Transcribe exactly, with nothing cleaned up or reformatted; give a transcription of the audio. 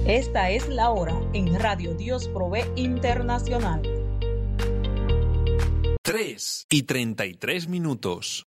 Esta es la hora en Radio Dios Provee Internacional. tres y treinta y tres minutos.